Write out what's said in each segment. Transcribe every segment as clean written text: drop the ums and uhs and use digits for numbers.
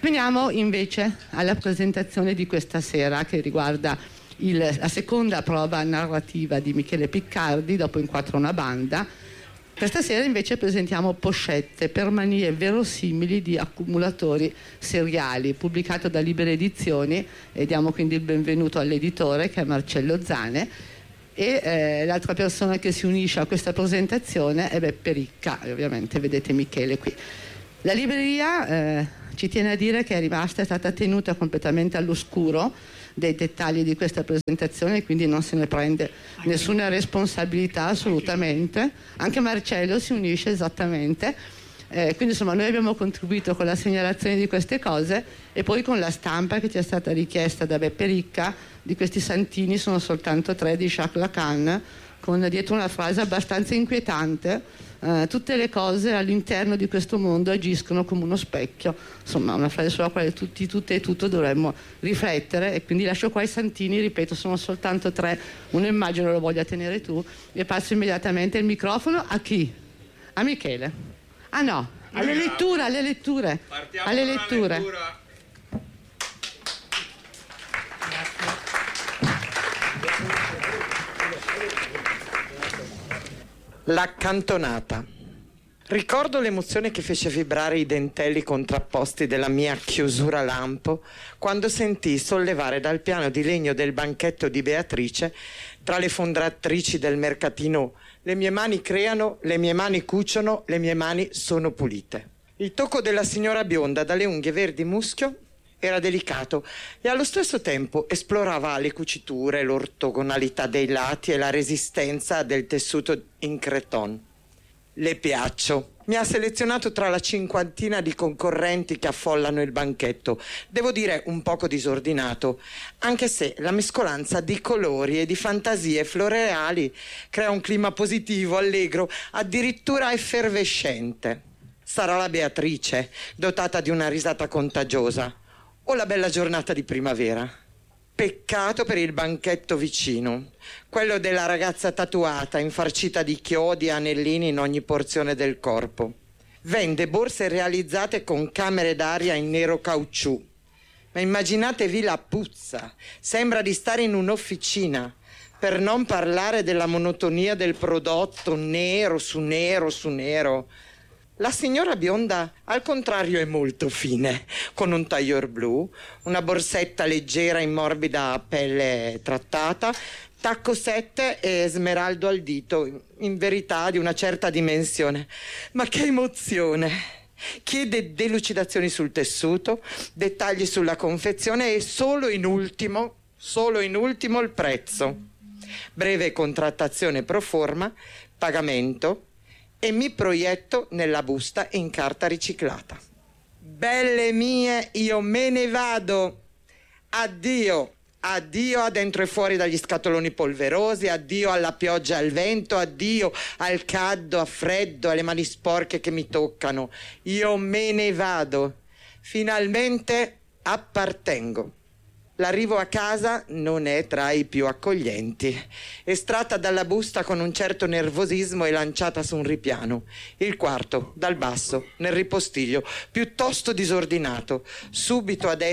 Veniamo invece alla presentazione di questa sera, che riguarda la seconda prova narrativa di Michele Piccardi, dopo Inquattro una banda. Questa sera invece presentiamo Poscette per manie verosimili di accumulatori seriali, pubblicato da Libere Edizioni, e diamo quindi il benvenuto all'editore, che è Marcello Zane, e l'altra persona che si unisce a questa presentazione è Beppe Ricca, e ovviamente vedete Michele qui. La libreria ci tiene a dire che è stata tenuta completamente all'oscuro dei dettagli di questa presentazione, quindi non se ne prende nessuna responsabilità assolutamente. Anche Marcello si unisce esattamente. Quindi insomma noi abbiamo contribuito con la segnalazione di queste cose, e poi con la stampa che ci è stata richiesta da Beppe Ricca di questi santini. Sono soltanto 3 di Jacques Lacan, con dietro una frase abbastanza inquietante: tutte le cose all'interno di questo mondo agiscono come uno specchio. Insomma, una frase sulla quale tutti, tutte e tutto dovremmo riflettere. E quindi lascio qua i santini, ripeto, sono soltanto 3, uno immagino lo voglia tenere tu, e passo immediatamente il microfono a chi? A Michele. Ah no, alle letture, alle letture. Partiamo alle con letture. la lettura. L'accantonata. Ricordo l'emozione che fece vibrare i dentelli contrapposti della mia chiusura lampo quando sentii sollevare dal piano di legno del banchetto di Beatrice, tra le fondatrici del mercatino: le mie mani creano, le mie mani cuciono, le mie mani sono pulite. Il tocco della signora bionda dalle unghie verdi muschio era delicato e allo stesso tempo esplorava le cuciture, l'ortogonalità dei lati e la resistenza del tessuto in cretonne. Le piaccio. Mi ha selezionato tra la cinquantina di concorrenti che affollano il banchetto. Devo dire un poco disordinato, anche se la mescolanza di colori e di fantasie floreali crea un clima positivo, allegro, addirittura effervescente. Sarà la Beatrice, dotata di una risata contagiosa, o la bella giornata di primavera. Peccato per il banchetto vicino, quello della ragazza tatuata, infarcita di chiodi e anellini in ogni porzione del corpo. Vende borse realizzate con camere d'aria in nero caucciù. Ma immaginatevi la puzza, sembra di stare in un'officina, per non parlare della monotonia del prodotto, nero su nero su nero. La signora bionda, al contrario, è molto fine, con un tailleur blu, una borsetta leggera in morbida pelle trattata, tacco 7 e smeraldo al dito, in verità di una certa dimensione. Ma che emozione! Chiede delucidazioni sul tessuto, dettagli sulla confezione e solo in ultimo il prezzo. Breve contrattazione pro forma, pagamento, e mi proietto nella busta in carta riciclata. Belle mie, io me ne vado. Addio, addio a dentro e fuori dagli scatoloni polverosi, addio alla pioggia e al vento, addio al caldo, a freddo, alle mani sporche che mi toccano. Io me ne vado. Finalmente appartengo. L'arrivo a casa non è tra i più accoglienti. Estratta dalla busta con un certo nervosismo e lanciata su un ripiano. Il quarto, dal basso, nel ripostiglio, piuttosto disordinato. Subito a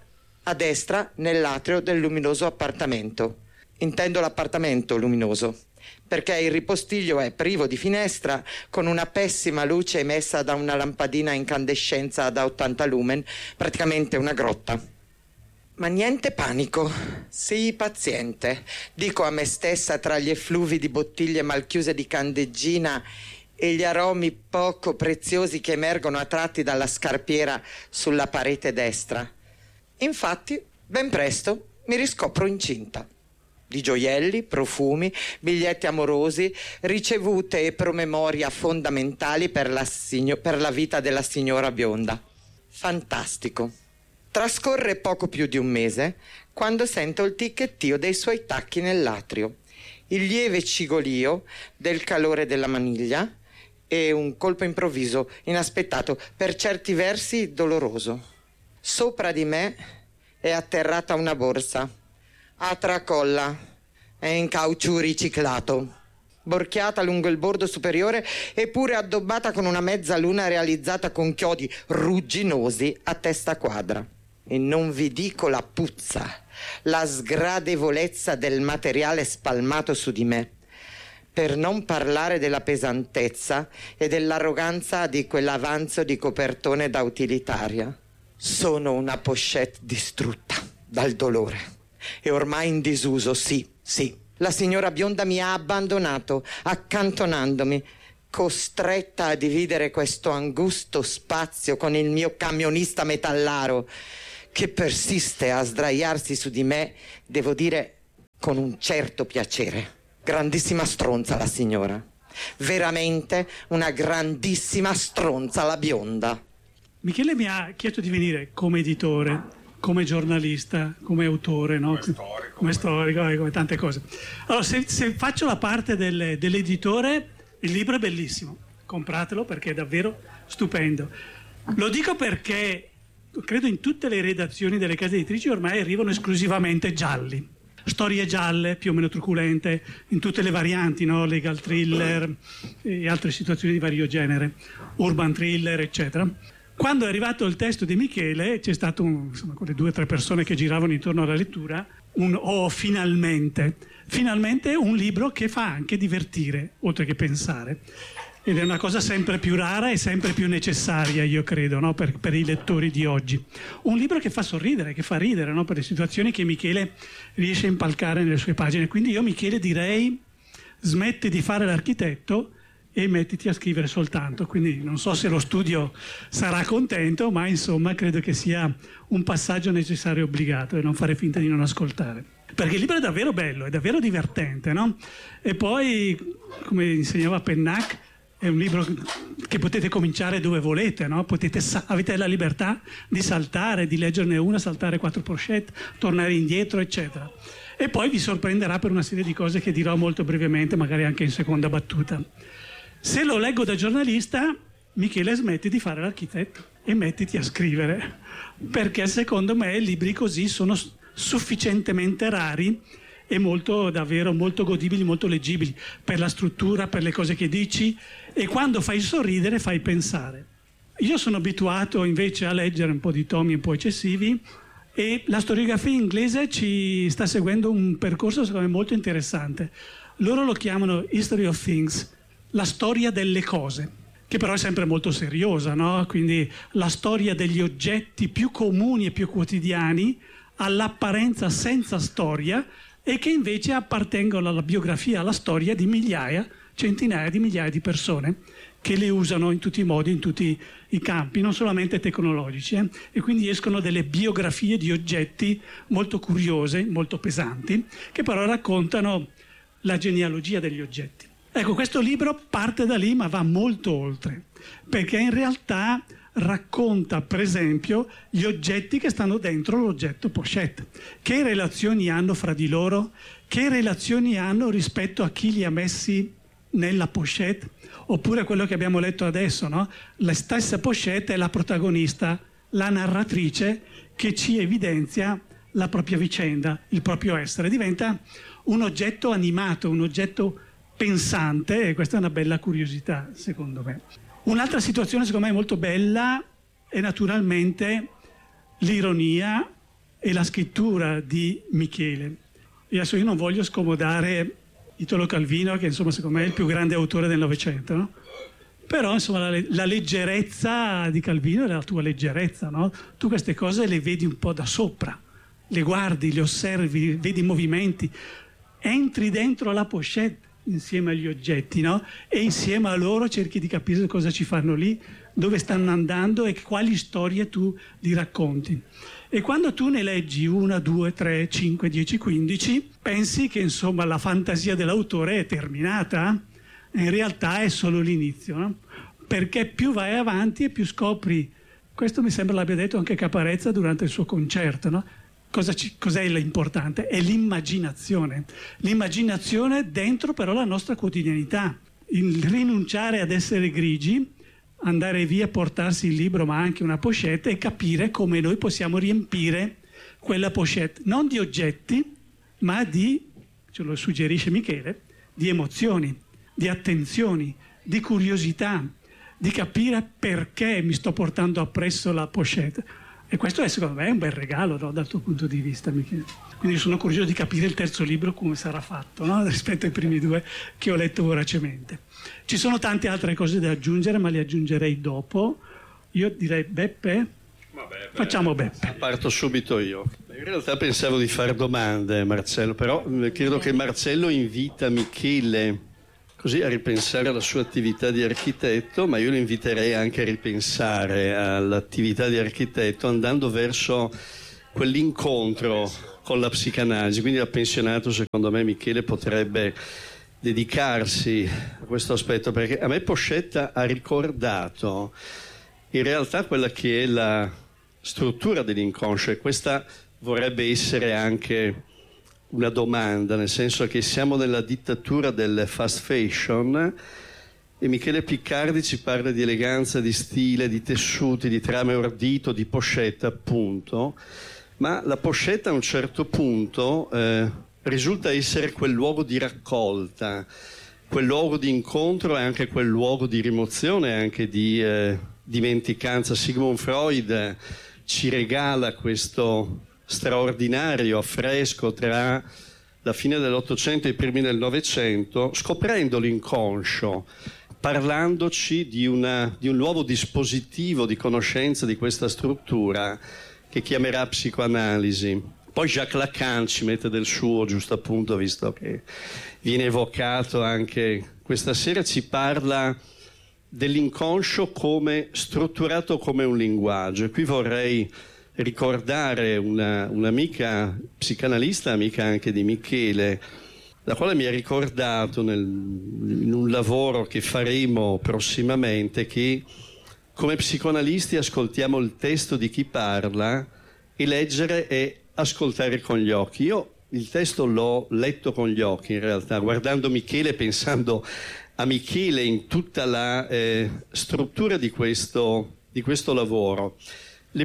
destra, nell'atrio del luminoso appartamento. Intendo l'appartamento luminoso, perché il ripostiglio è privo di finestra, con una pessima luce emessa da una lampadina a incandescenza da 80 lumen, praticamente una grotta. Ma niente panico, sii paziente, dico a me stessa tra gli effluvi di bottiglie malchiuse di candeggina e gli aromi poco preziosi che emergono a tratti dalla scarpiera sulla parete destra. Infatti, ben presto mi riscopro incinta. Di gioielli, profumi, biglietti amorosi, ricevute e promemoria fondamentali per la vita della signora bionda. Fantastico. Trascorre poco più di un mese quando sento il ticchettio dei suoi tacchi nell'atrio, il lieve cigolio del calore della maniglia e un colpo improvviso, inaspettato, per certi versi doloroso. Sopra di me è atterrata una borsa, a tracolla e in caucciù riciclato. borchiata lungo il bordo superiore, eppure addobbata con una mezza luna realizzata con chiodi rugginosi a testa quadra. E non vi dico la puzza, la sgradevolezza del materiale spalmato su di me, per non parlare della pesantezza e dell'arroganza di quell'avanzo di copertone da utilitaria. Sono una pochette distrutta dal dolore e ormai in disuso, sì. La signora bionda mi ha abbandonato, accantonandomi, costretta a dividere questo angusto spazio con il mio camionista metallaro, che persiste a sdraiarsi su di me, devo dire, con un certo piacere. Grandissima stronza la signora. Veramente una grandissima stronza la bionda. Michele mi ha chiesto di venire come editore, come giornalista, come autore, no? Come storico, come tante cose. Allora, se faccio la parte dell'editore, il libro è bellissimo. Compratelo perché è davvero stupendo. Lo dico perché credo in tutte le redazioni delle case editrici ormai arrivano esclusivamente gialli. Storie gialle, più o meno truculente, in tutte le varianti, no? Legal thriller e altre situazioni di vario genere, urban thriller, eccetera. Quando è arrivato il testo di Michele, c'è stato, quelle 2 o 3 persone che giravano intorno alla lettura, finalmente un libro che fa anche divertire, oltre che pensare. Ed è una cosa sempre più rara e sempre più necessaria, io credo, no? per i lettori di oggi. Un libro che fa sorridere, che fa ridere, no? Per le situazioni che Michele riesce a impalcare nelle sue pagine. Quindi io, Michele, direi smetti di fare l'architetto e mettiti a scrivere soltanto. Quindi non so se lo studio sarà contento, ma insomma credo che sia un passaggio necessario e obbligato, e non fare finta di non ascoltare. Perché il libro è davvero bello, è davvero divertente, no? E poi, come insegnava Pennac, è un libro che potete cominciare dove volete, no? Avete la libertà di saltare, di leggerne una, saltare 4 pochette, tornare indietro, eccetera. E poi vi sorprenderà per una serie di cose che dirò molto brevemente, magari anche in seconda battuta. Se lo leggo da giornalista, Michele, smetti di fare l'architetto e mettiti a scrivere, perché secondo me libri così sono sufficientemente rari e davvero molto godibili, molto leggibili, per la struttura, per le cose che dici, e quando fai sorridere fai pensare. Io sono abituato invece a leggere un po' di tomi un po' eccessivi, e la storiografia inglese ci sta seguendo un percorso secondo me molto interessante. Loro lo chiamano History of Things, la storia delle cose, che però è sempre molto seriosa, no? Quindi la storia degli oggetti più comuni e più quotidiani, all'apparenza senza storia, e che invece appartengono alla biografia, alla storia di centinaia di migliaia di persone che le usano in tutti i modi, in tutti i campi, non solamente tecnologici. E quindi escono delle biografie di oggetti molto curiose, molto pesanti, che però raccontano la genealogia degli oggetti. Ecco, questo libro parte da lì, ma va molto oltre, perché in realtà racconta, per esempio, gli oggetti che stanno dentro l'oggetto pochette. Che relazioni hanno fra di loro? Che relazioni hanno rispetto a chi li ha messi nella pochette? Oppure quello che abbiamo letto adesso, no? La stessa pochette è la protagonista, la narratrice, che ci evidenzia la propria vicenda, il proprio essere. Diventa un oggetto animato, un oggetto pensante, e questa è una bella curiosità, secondo me. Un'altra situazione secondo me molto bella è naturalmente l'ironia e la scrittura di Michele. E adesso io non voglio scomodare Italo Calvino, che insomma secondo me è il più grande autore del Novecento, no? Però insomma la leggerezza di Calvino è la tua leggerezza, no? Tu queste cose le vedi un po' da sopra, le guardi, le osservi, vedi i movimenti, entri dentro la pochette insieme agli oggetti, no? E insieme a loro cerchi di capire cosa ci fanno lì, dove stanno andando e quali storie tu li racconti. E quando tu ne leggi 1, 2, 3, 5, 10, 15, pensi che insomma la fantasia dell'autore è terminata. In realtà è solo l'inizio, no? Perché più vai avanti e più scopri, questo mi sembra l'abbia detto anche Caparezza durante il suo concerto, no? Cos'è l'importante? È l'immaginazione. L'immaginazione dentro però la nostra quotidianità. Il rinunciare ad essere grigi, andare via, portarsi il libro ma anche una pochette, e capire come noi possiamo riempire quella pochette, non di oggetti, ma ce lo suggerisce Michele, di emozioni. di attenzioni, di curiosità, di capire perché mi sto portando appresso la pochette. E questo è, secondo me, un bel regalo, no, dal tuo punto di vista, Michele. Quindi sono curioso di capire il terzo libro come sarà fatto, no? Rispetto ai primi due che ho letto voracemente. Ci sono tante altre cose da aggiungere, ma le aggiungerei dopo. Io direi Beppe. Vabbè, facciamo Beppe. Parto subito io. In realtà pensavo di fare domande, Marcello, però credo che Marcello invita Michele così a ripensare alla sua attività di architetto, ma io lo inviterei anche a ripensare all'attività di architetto andando verso quell'incontro con la psicanalisi. Quindi da pensionato, secondo me, Michele potrebbe dedicarsi a questo aspetto, perché a me Poscetta ha ricordato in realtà quella che è la struttura dell'inconscio, e questa vorrebbe essere anche una domanda, nel senso che siamo nella dittatura del fast fashion e Michele Piccardi ci parla di eleganza, di stile, di tessuti, di trame ordito, di pochette appunto, ma la pochette a un certo punto risulta essere quel luogo di raccolta, quel luogo di incontro e anche quel luogo di rimozione, anche di dimenticanza. Sigmund Freud ci regala questo straordinario affresco tra la fine dell'Ottocento e i primi del Novecento, scoprendo l'inconscio, parlandoci di un nuovo dispositivo di conoscenza di questa struttura che chiamerà psicoanalisi. Poi Jacques Lacan ci mette del suo, giusto appunto, visto che viene evocato anche questa sera, ci parla dell'inconscio come strutturato come un linguaggio. E qui vorrei ricordare un'amica psicanalista, amica anche di Michele, la quale mi ha ricordato in un lavoro che faremo prossimamente che come psicoanalisti ascoltiamo il testo di chi parla e leggere e ascoltare con gli occhi. Io il testo l'ho letto con gli occhi, in realtà, guardando Michele, pensando a Michele in tutta la struttura di questo lavoro. Le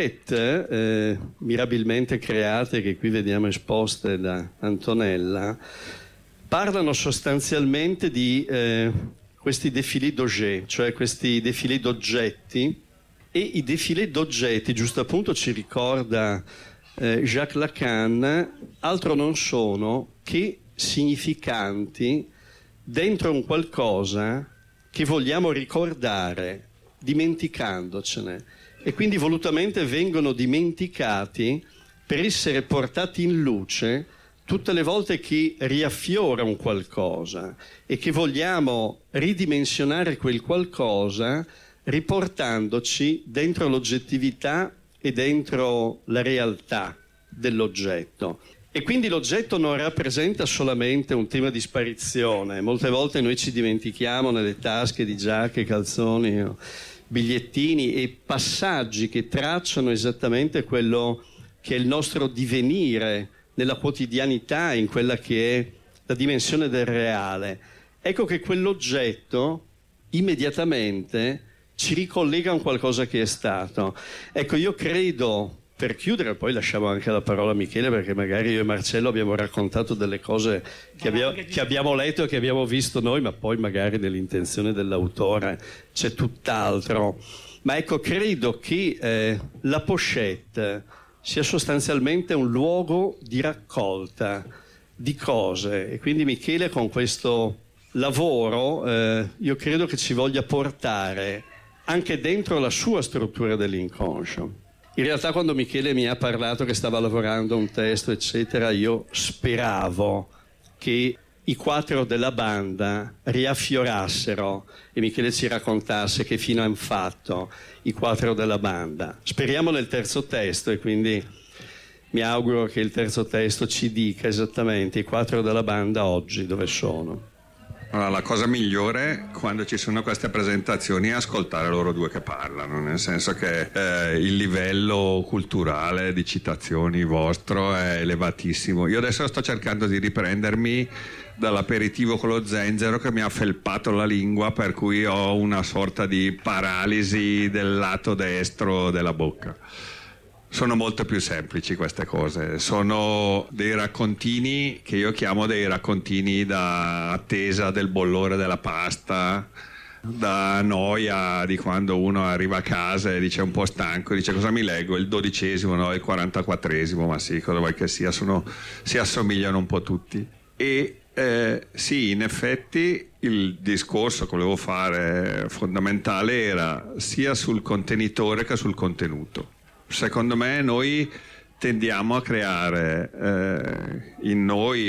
pochette mirabilmente create, che qui vediamo esposte da Antonella, parlano sostanzialmente di questi défilé d'objets, cioè questi défilé d'oggetti, e i défilé d'oggetti, giusto appunto ci ricorda Jacques Lacan, altro non sono che significanti dentro un qualcosa che vogliamo ricordare dimenticandocene, e quindi volutamente vengono dimenticati per essere portati in luce tutte le volte che riaffiora un qualcosa e che vogliamo ridimensionare quel qualcosa riportandoci dentro l'oggettività e dentro la realtà dell'oggetto. E quindi l'oggetto non rappresenta solamente un tema di sparizione. Molte volte noi ci dimentichiamo nelle tasche di giacche, calzoni, bigliettini e passaggi che tracciano esattamente quello che è il nostro divenire nella quotidianità, in quella che è la dimensione del reale. Ecco che quell'oggetto immediatamente ci ricollega a un qualcosa che è stato. Ecco, io credo, per chiudere, poi lasciamo anche la parola a Michele, perché magari io e Marcello abbiamo raccontato delle cose che abbiamo letto e che abbiamo visto noi, ma poi magari nell'intenzione dell'autore c'è tutt'altro. Ma ecco, credo che la pochette sia sostanzialmente un luogo di raccolta di cose, e quindi Michele con questo lavoro io credo che ci voglia portare anche dentro la sua struttura dell'inconscio. In realtà quando Michele mi ha parlato che stava lavorando un testo eccetera, io speravo che i quattro della banda riaffiorassero e Michele ci raccontasse che fine hanno fatto i quattro della banda. Speriamo nel terzo testo, e quindi mi auguro che il terzo testo ci dica esattamente i quattro della banda oggi dove sono. Allora, la cosa migliore quando ci sono queste presentazioni è ascoltare loro due che parlano, nel senso che il livello culturale di citazioni vostro è elevatissimo. Io adesso sto cercando di riprendermi dall'aperitivo con lo zenzero che mi ha felpato la lingua, per cui ho una sorta di paralisi del lato destro della bocca. sono molto più semplici queste cose, sono dei raccontini che io chiamo dei raccontini da attesa del bollore della pasta, da noia di quando uno arriva a casa e dice un po' stanco, dice cosa mi leggo, il 12°, no, il 44°, ma sì, cosa vuoi che sia, si assomigliano un po' tutti. E sì, in effetti il discorso che volevo fare fondamentale era sia sul contenitore che sul contenuto. Secondo me noi tendiamo a creare in noi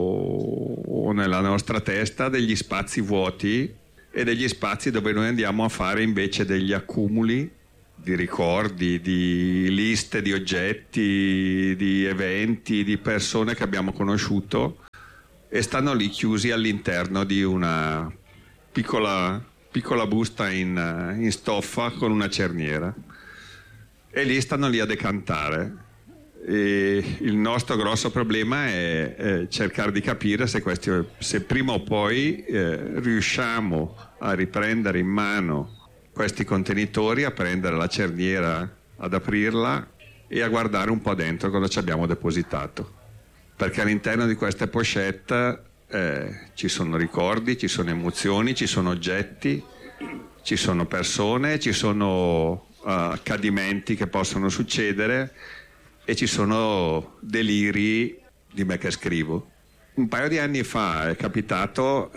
o nella nostra testa degli spazi vuoti e degli spazi dove noi andiamo a fare invece degli accumuli di ricordi, di liste di oggetti, di eventi, di persone che abbiamo conosciuto e stanno lì chiusi all'interno di una piccola busta in stoffa con una cerniera e lì stanno lì a decantare. E il nostro grosso problema è cercare di capire se prima o poi riusciamo a riprendere in mano questi contenitori, a prendere la cerniera, ad aprirla e a guardare un po' dentro cosa ci abbiamo depositato, perché all'interno di queste pochette ci sono ricordi, ci sono emozioni, ci sono oggetti, ci sono persone, ci sono accadimenti che possono succedere e ci sono deliri di me che scrivo. Un paio di anni fa è capitato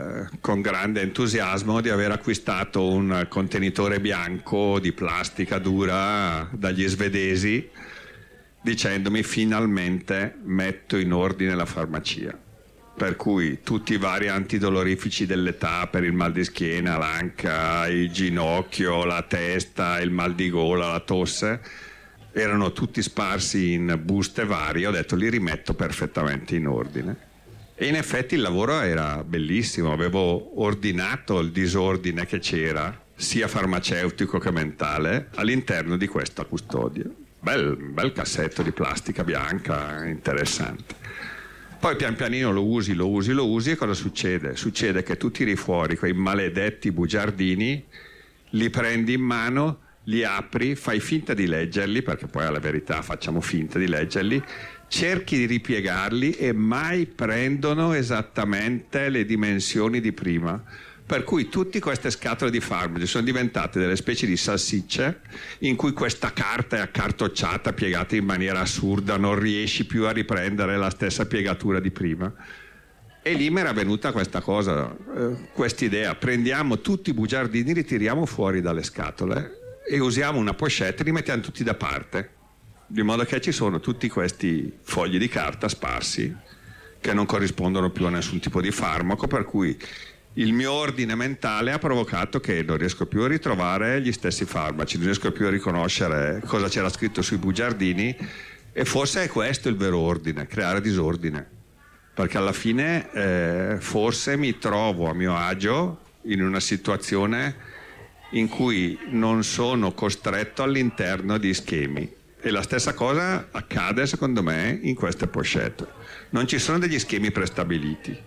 con grande entusiasmo di aver acquistato un contenitore bianco di plastica dura dagli svedesi, dicendomi finalmente metto in ordine la farmacia. Per cui tutti i vari antidolorifici dell'età per il mal di schiena, l'anca, il ginocchio, la testa, il mal di gola, la tosse, erano tutti sparsi in buste varie. Ho detto li rimetto perfettamente in ordine. E in effetti il lavoro era bellissimo, avevo ordinato il disordine che c'era, sia farmaceutico che mentale, all'interno di questa custodia. Bel cassetto di plastica bianca, interessante. Poi pian pianino lo usi e cosa succede? Succede che tu tiri fuori quei maledetti bugiardini, li prendi in mano, li apri, fai finta di leggerli, perché poi alla verità facciamo finta di leggerli, cerchi di ripiegarli e mai prendono esattamente le dimensioni di prima. Per cui tutte queste scatole di farmaci sono diventate delle specie di salsicce in cui questa carta è accartocciata, piegata in maniera assurda, non riesci più a riprendere la stessa piegatura di prima. E lì mi era venuta questa cosa, quest'idea: prendiamo tutti i bugiardini, li tiriamo fuori dalle scatole e usiamo una pochette e li mettiamo tutti da parte, di modo che ci sono tutti questi fogli di carta sparsi che non corrispondono più a nessun tipo di farmaco, per cui il mio ordine mentale ha provocato che non riesco più a ritrovare gli stessi farmaci, non riesco più a riconoscere cosa c'era scritto sui bugiardini, e forse è questo il vero ordine, creare disordine, perché alla fine forse mi trovo a mio agio in una situazione in cui non sono costretto all'interno di schemi. E la stessa cosa accade secondo me in queste pochette. Non ci sono degli schemi prestabiliti.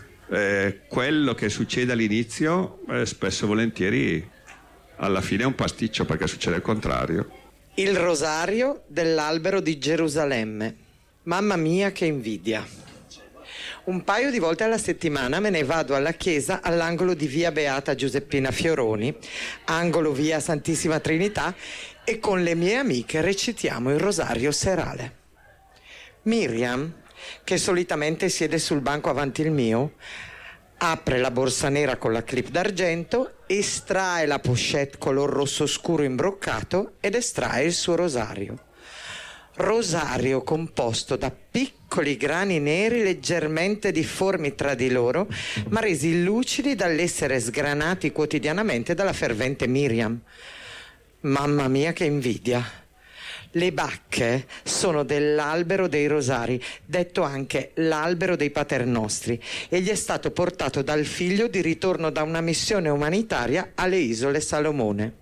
Quello che succede all'inizio spesso e volentieri alla fine è un pasticcio, perché succede il contrario. Il rosario dell'albero di Gerusalemme. Mamma mia che invidia. Un paio di volte alla settimana me ne vado alla chiesa all'angolo di via Beata Giuseppina Fioroni, angolo via Santissima Trinità, e con le mie amiche recitiamo il rosario serale. Miriam, che solitamente siede sul banco avanti il mio, apre la borsa nera con la clip d'argento, estrae la pochette color rosso scuro imbroccato ed estrae il suo rosario. Rosario composto da piccoli grani neri leggermente difformi tra di loro, ma resi lucidi dall'essere sgranati quotidianamente dalla fervente Miriam. Mamma mia che invidia! Le bacche sono dell'albero dei rosari, detto anche l'albero dei paternostri, e gli è stato portato dal figlio di ritorno da una missione umanitaria alle isole Salomone.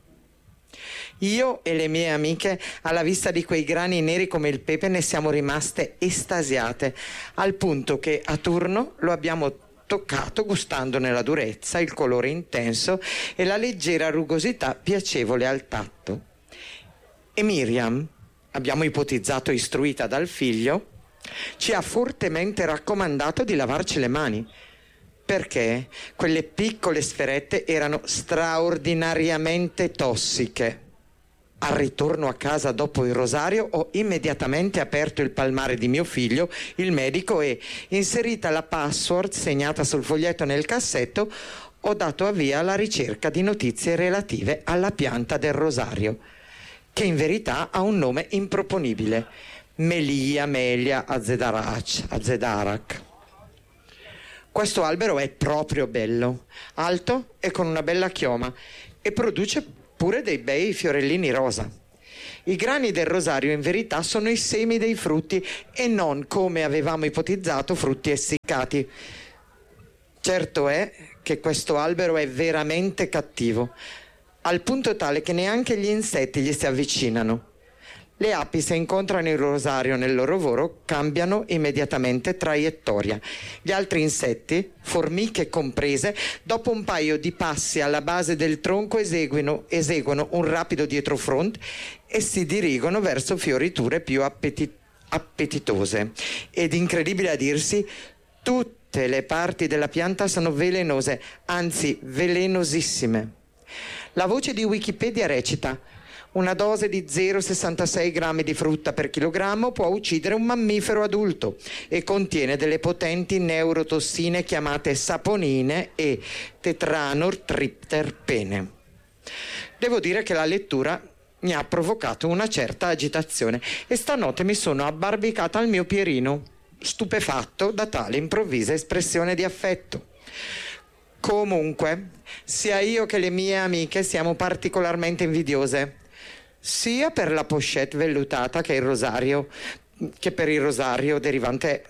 Io e le mie amiche, alla vista di quei grani neri come il pepe, ne siamo rimaste estasiate, al punto che a turno lo abbiamo toccato, gustandone la durezza, il colore intenso e la leggera rugosità piacevole al tatto. E Miriam, abbiamo ipotizzato istruita dal figlio, ci ha fortemente raccomandato di lavarci le mani, perché quelle piccole sferette erano straordinariamente tossiche. Al ritorno a casa dopo il rosario ho immediatamente aperto il palmare di mio figlio, il medico, e inserita la password segnata sul foglietto nel cassetto ho dato avvio alla ricerca di notizie relative alla pianta del rosario, che in verità ha un nome improponibile: Melia Melia Azedarac. Questo albero è proprio bello, alto e con una bella chioma, e produce pure dei bei fiorellini rosa. I grani del rosario in verità sono i semi dei frutti e non, come avevamo ipotizzato, frutti essiccati. Certo è che questo albero è veramente cattivo, al punto tale che neanche gli insetti gli si avvicinano. Le api, se incontrano il rosario nel loro volo, cambiano immediatamente traiettoria. Gli altri insetti, formiche comprese, dopo un paio di passi alla base del tronco eseguono un rapido dietrofront e si dirigono verso fioriture più appetitose. Ed incredibile a dirsi, tutte le parti della pianta sono velenose, anzi velenosissime. La voce di Wikipedia recita: una dose di 0,66 grammi di frutta per chilogrammo può uccidere un mammifero adulto e contiene delle potenti neurotossine chiamate saponine e tetranortripterpene. Devo dire che la lettura mi ha provocato una certa agitazione e stanotte mi sono abbarbicata al mio Pierino, stupefatto da tale improvvisa espressione di affetto. Comunque, sia io che le mie amiche siamo particolarmente invidiose, sia per la pochette vellutata che per il rosario derivante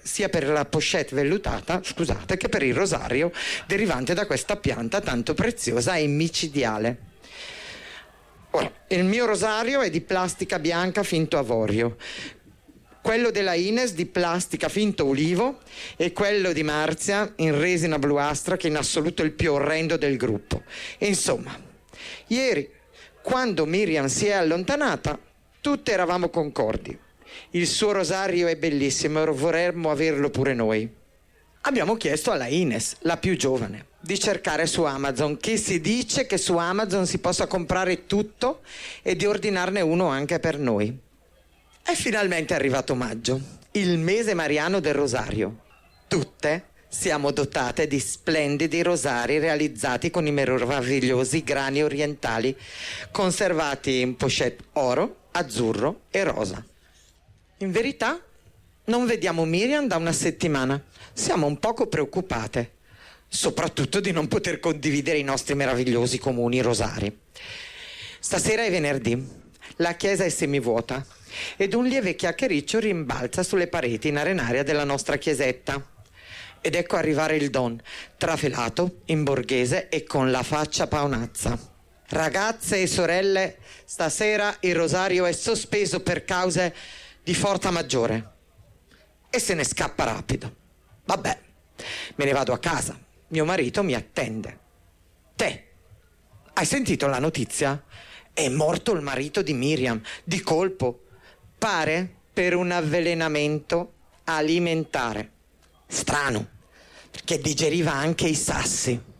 da questa pianta tanto preziosa e micidiale. Ora, il mio rosario è di plastica bianca finto avorio, quello della Ines di plastica finto olivo e quello di Marzia in resina bluastra, che è in assoluto il più orrendo del gruppo. E insomma, ieri, quando Miriam si è allontanata, tutte eravamo concordi. Il suo rosario è bellissimo e vorremmo averlo pure noi. Abbiamo chiesto alla Ines, la più giovane, di cercare su Amazon, che si dice che su Amazon si possa comprare tutto e di ordinarne uno anche per noi. È finalmente arrivato maggio, il mese mariano del rosario. Tutte siamo dotate di splendidi rosari realizzati con i meravigliosi grani orientali, conservati in pochette oro, azzurro e rosa. In verità, non vediamo Miriam da una settimana. Siamo un poco preoccupate, soprattutto di non poter condividere i nostri meravigliosi comuni rosari. Stasera è venerdì, la chiesa è semivuota ed un lieve chiacchiericcio rimbalza sulle pareti in arenaria della nostra chiesetta. Ed ecco arrivare il Don, trafelato, in borghese e con la faccia paonazza. Ragazze e sorelle, stasera il rosario è sospeso per cause di forza maggiore. E se ne scappa rapido. Vabbè, me ne vado a casa. Mio marito mi attende. Te, hai sentito la notizia? È morto il marito di Miriam, di colpo. Pare per un avvelenamento alimentare. Strano, perché digeriva anche i sassi.